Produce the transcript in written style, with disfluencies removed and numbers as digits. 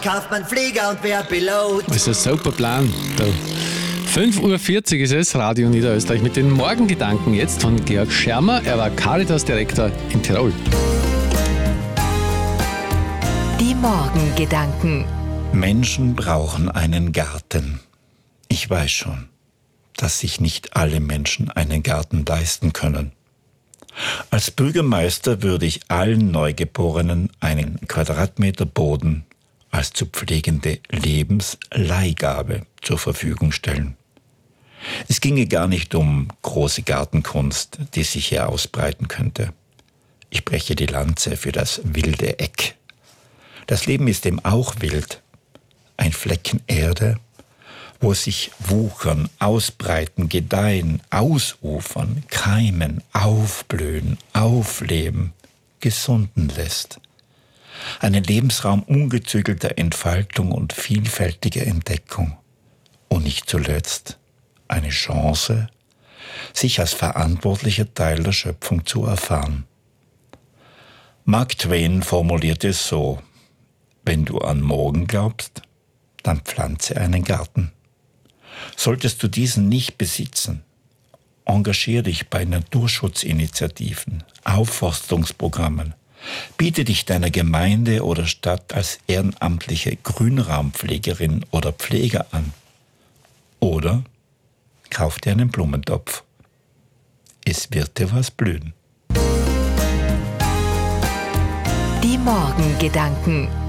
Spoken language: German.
Kauft man Flieger und wer Pilot. Das ist ein super Plan. 5:40 Uhr ist es, Radio Niederösterreich mit den Morgengedanken jetzt von Georg Schermer. Er war Caritas-Direktor in Tirol. Die Morgengedanken. Menschen brauchen einen Garten. Ich weiß schon, dass sich nicht alle Menschen einen Garten leisten können. Als Bürgermeister würde ich allen Neugeborenen einen Quadratmeter Boden als zu pflegende Lebensleihgabe zur Verfügung stellen. Es ginge gar nicht um große Gartenkunst, die sich hier ausbreiten könnte. Ich breche die Lanze für das wilde Eck. Das Leben ist eben auch wild. Ein Flecken Erde, wo sich wuchern, ausbreiten, gedeihen, ausufern, keimen, aufblühen, aufleben, gesunden lässt. Einen Lebensraum ungezügelter Entfaltung und vielfältiger Entdeckung. Und nicht zuletzt eine Chance, sich als verantwortlicher Teil der Schöpfung zu erfahren. Mark Twain formuliert es so: Wenn du an morgen glaubst, dann pflanze einen Garten. Solltest du diesen nicht besitzen, engagier dich bei Naturschutzinitiativen, Aufforstungsprogrammen, biete dich deiner Gemeinde oder Stadt als ehrenamtliche Grünraumpflegerin oder Pfleger an. Oder kauf dir einen Blumentopf. Es wird dir was blühen. Die Morgengedanken.